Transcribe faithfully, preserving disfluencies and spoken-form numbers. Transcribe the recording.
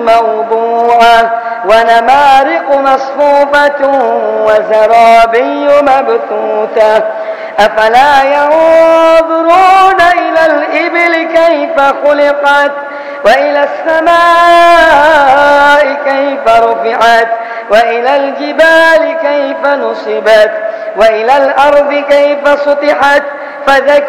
موضوعة ونمارق مصفوفة وزرابي مبثوثة أفلا ينظرون إلى الإبل كيف خلقت وإلى السماء كيف رفعت وإلى الجبال كيف نصبت وإلى الأرض كيف سطحت فذكر